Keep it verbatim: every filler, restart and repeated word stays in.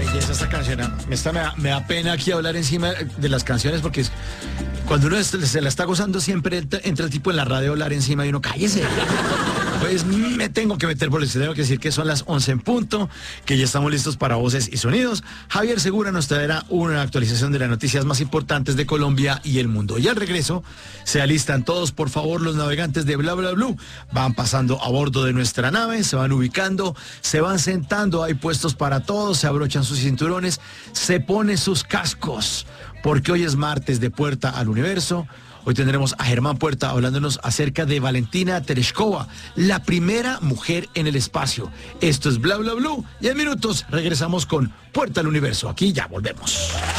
belleza esta canción. Me, está, me, da, me da pena aquí hablar encima de las canciones porque es, cuando uno se la está gozando siempre entra el tipo en la radio a hablar encima y uno cállese. Pues me tengo que meter por el tengo que decir que son las once en punto, que ya estamos listos para voces y sonidos. Javier Segura nos traerá una actualización de las noticias más importantes de Colombia y el mundo. Y al regreso, se alistan todos, por favor, los navegantes de Bla Bla Blue. Van pasando a bordo de nuestra nave, se van ubicando, se van sentando, hay puestos para todos, se abrochan sus cinturones, se ponen sus cascos, porque hoy es martes de Puerta al Universo. Hoy tendremos a Germán Puerta hablándonos acerca de Valentina Tereshkova, la primera mujer en el espacio. Esto es Bla Bla Blue y en minutos regresamos con Puerta al Universo. Aquí ya volvemos.